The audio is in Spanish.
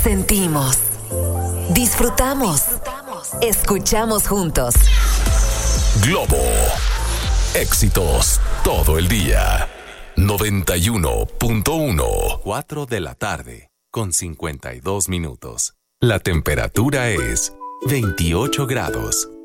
Sentimos, disfrutamos, escuchamos juntos. Globo. Éxitos todo el día. 91.1. 4 de la tarde, con 52 minutos. La temperatura es 28 grados.